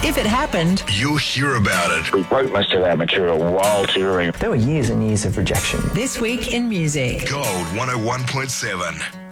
If it happened, you'll hear about it. We wrote most of our material while touring. There were years and years of rejection. This Week in Music. Gold 101.7.